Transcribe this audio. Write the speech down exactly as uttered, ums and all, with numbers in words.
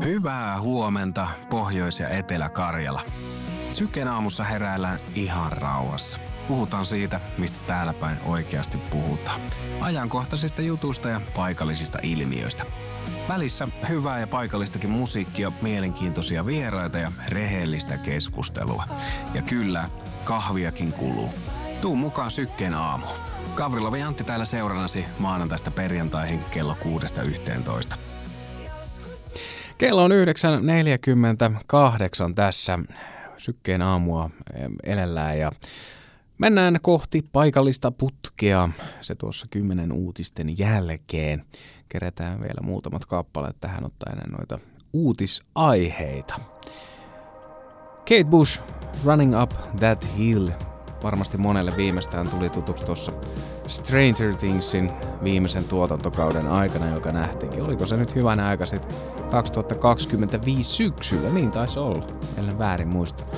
Hyvää huomenta, Pohjois- ja Etelä-Karjala. Syken aamussa heräillään ihan rauhassa. Puhutaan siitä, mistä täällä päin oikeasti puhutaan. Ajankohtaisista jutuista ja paikallisista ilmiöistä. Välissä hyvää ja paikallistakin musiikkia, mielenkiintoisia vieraita ja rehellistä keskustelua. Ja kyllä, kahviakin kuluu. Tuu mukaan Sykkeen aamuun. Gavrilov ja Antti täällä seurannasi maanantaista perjantaihin kello kuudesta yhteentoista. Kello on yhdeksän neljäkymmentäkahdeksan tässä. Sykkeen aamua elellään ja mennään kohti paikallista putkea. Se tuossa kymmenen uutisten jälkeen. Kerätään vielä muutamat kappaleet tähän ottaen noita uutisaiheita. Kate Bush, Running Up That Hill. Varmasti monelle viimeistään tuli tutuksi tuossa Stranger Thingsin viimeisen tuotantokauden aikana, joka nähtiinkin. Oliko se nyt hyvänä aika sitten kaksituhattakaksikymmentäviisi syksyllä? Niin taisi olla, ellen väärin muista.